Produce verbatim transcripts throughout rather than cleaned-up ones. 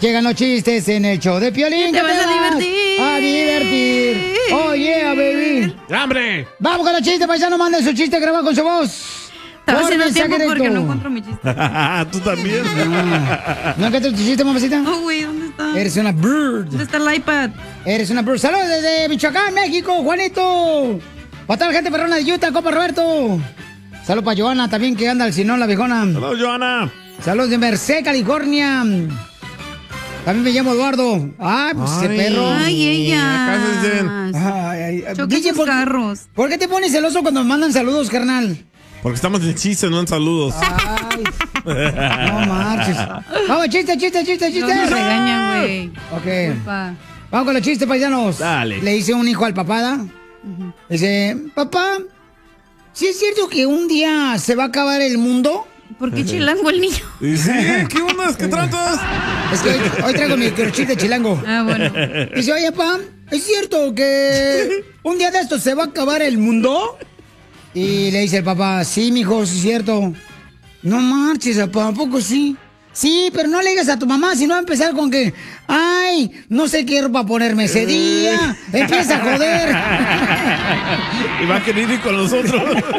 Llegan los chistes en el show de Piolín. Te vas a divertir. A divertir. Oh, yeah, baby. ¡Hambre! Vamos con los chistes, paisano. Manda su chiste grabado con su voz. Estaba Por haciendo mensaje tiempo porque directo. no encuentro mi chiste. Tú también. Ah, ¿no encuentras tu chiste, mamacita? No, güey, ¿dónde está? Eres una bird. ¿Dónde está el iPad? Eres una bird. Saludos desde Michoacán, México, Juanito. Para toda la gente perrona de Utah, compa Roberto. Saludos para Joana también, que anda al Sinón, la viejona. Saludos, Joana. Saludos de Merced, California. También me llamo Eduardo. Ay, pues ese Ay. perro. Ay, ella. Acá se dicen. Ay, ay, ay. Choquen D J, sus ¿por, carros. ¿por qué te pones celoso cuando me mandan saludos, carnal? Porque estamos en chistes, no en saludos. Ay, no marches. Vamos, chiste, chiste, chiste, No chiste. me regañan, güey. Ok. Papá. Vamos con los chistes, paisanos. Dale. Le dice un hijo al papá, ¿da? Dice, papá, ¿sí es cierto que un día se va a acabar el mundo? ¿Por qué chilango el niño? Y sí, ¿qué onda? ¿Qué tratas? Es que hoy, hoy traigo mi chiste chilango. Ah, bueno. Dice, oye, papá, ¿es cierto que un día de estos se va a acabar el mundo? Y le dice el papá, sí, mijo, sí es cierto. No marches, papá, ¿a poco sí? Sí, pero no le digas a tu mamá, si no va a empezar con que, ay, no sé qué ropa ponerme ese día. Empieza a joder. Y va a querer ir con nosotros.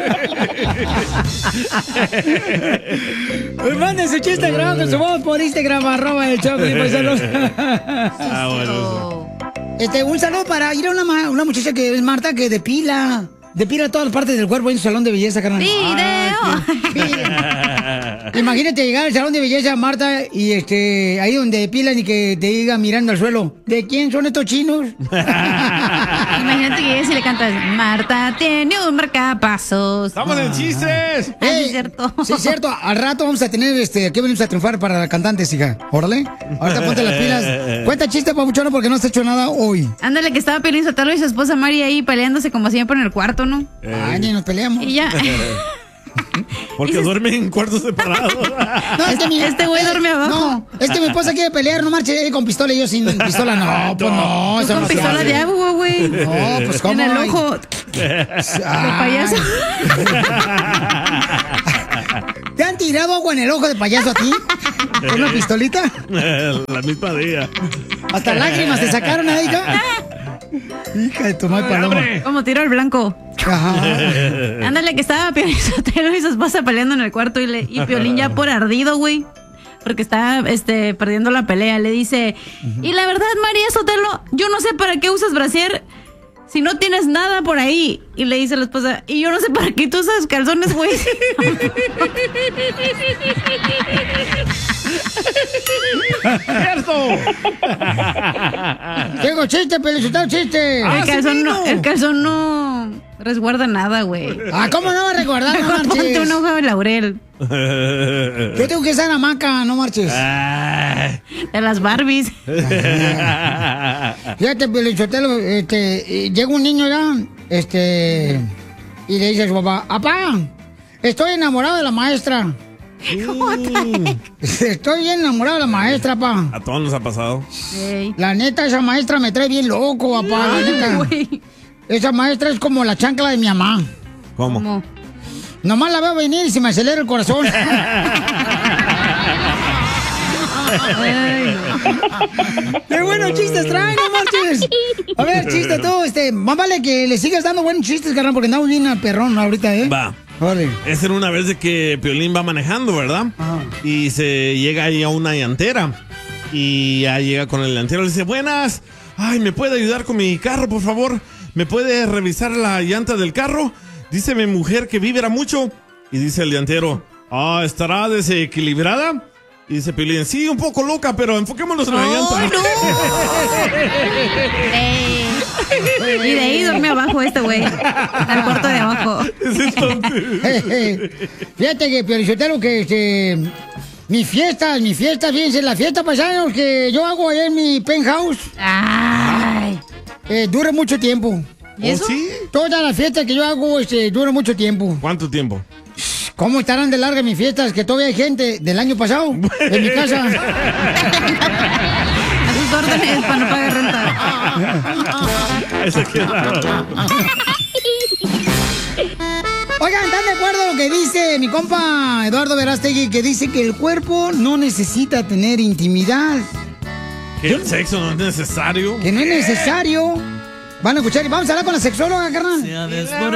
Pues manden su chiste grabado con su voz por Instagram, arroba el show de paisanos. Ah, bueno. eso. Este, un saludo para ir a una, ma- una muchacha que es Marta, que depila. Depila todas las partes del cuerpo en su salón de belleza, carnal. ¡Video! Imagínate llegar al salón de belleza, Marta, y este, ahí donde depilan y que te diga mirando al suelo, ¿de quién son estos chinos? Imagínate que llegues y le cantas, Marta tiene un marcapasos. ¡Estamos en chistes! Ah, sí, Ey, es cierto. Sí, es cierto. Al rato vamos a tener, este, aquí venimos a triunfar para cantantes, hija. Órale. Ahorita ponte las pilas. Cuenta chiste, papuchona, porque no has hecho nada hoy. Ándale, que estaba Piolín Sotelo y su esposa Mari ahí peleándose como siempre en el cuarto, ¿no? Ay, ni nos peleamos. Y ya. Porque Dices- duermen en cuartos separados. No, es que mi- Este güey duerme abajo. No, es que mi esposa quiere pelear, no marche ella con pistola y yo sin pistola. No, pues no. Tú eso con no se pistola hace. de agua, güey. No, pues cómo. En el Ay. ojo. Ay. payaso. ¿Te han tirado agua en el ojo de payaso a ti? ¿Con una pistolita? La misma día. Hasta lágrimas te sacaron ahí, hija. Hija de tu madre paloma. Como tiro al blanco. Ajá. Ándale, que estaba Piolín Sotelo y su esposa peleando en el cuarto y, le, y Piolín ya por ardido, güey. Porque estaba este, perdiendo la pelea. Le dice, y la verdad, María Sotelo, yo no sé para qué usas brasier si no tienes nada por ahí. Y le dice la esposa, y yo no sé para qué tú usas calzones, güey. ¡Cierto! Tengo chiste, Pelizotelo, chiste. Ah, el, sí, calzón no, vino. el calzón no resguarda nada, güey. Ah, ¿cómo no va a recordar? No Mejor ponte marches. una hoja de laurel. Yo tengo que estar en hamaca, no marches. Ay. De las Barbies. Fíjate, Pelizotelo, este, eh, llega un niño ya, este, y le dice a su papá, papá, estoy enamorado de la maestra. Estoy bien enamorado de la maestra, pa. A todos nos ha pasado. Ey. La neta, esa maestra me trae bien loco, papá, la neta. Güey. Esa maestra es como la chancla de mi mamá. ¿Cómo? ¿Cómo? Nomás la veo venir y se me acelera el corazón. Ay, ¡Qué buenos chistes traen, no marches! A ver, chiste tú, este, más vale que le sigas dando buenos chistes, carnal, porque andamos bien a perrón ahorita, ¿eh? Va. Órale. Esa era una vez de que Piolín va manejando, ¿verdad? Ajá. Y se llega ahí a una llantera. Y ya llega con el llantero y le dice, buenas. Ay, ¿me puede ayudar con mi carro, por favor? ¿Me puede revisar la llanta del carro? Dice mi mujer que vibra mucho. Y dice el llantero, ah, ¿estará desequilibrada? Y dice Piolín, sí, un poco loca, pero enfoquémonos en la llanta. ¡Ay, no! Ey. Y de ahí duerme abajo este güey. Al cuarto de abajo. Es entonces. Fíjate que, Piolichotelo, que este, mis fiestas, mis fiestas, fíjense, la fiesta paisanos que yo hago allá en mi penthouse, Ay. eh, dura mucho tiempo. ¿Y eso? ¿Oh, sí? Todas las fiestas que yo hago, este, dura mucho tiempo. ¿Cuánto tiempo? ¿Cómo estarán de largas mis fiestas? Que todavía hay gente del año pasado en mi casa. A sus órdenes para no pagar renta. Eso queda. Oigan, ¿están de acuerdo con lo que dice mi compa Eduardo Verástegui? Que dice que el cuerpo no necesita tener intimidad. Que el sexo no es necesario. Que no es necesario. Van a escuchar y vamos a hablar con la sexóloga, carnal.